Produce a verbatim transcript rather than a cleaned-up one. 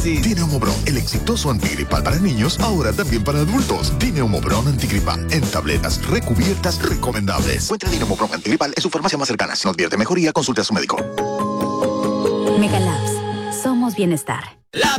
crisis. Dineumobron, el exitoso antigripal para niños, ahora también para adultos. Dineumobron antigripal, en tabletas recubiertas recomendables. Encuentra Dineumobron antigripal en su farmacia más cercana. Si no advierte mejoría, consulte a su médico. Megalabs. Somos bienestar.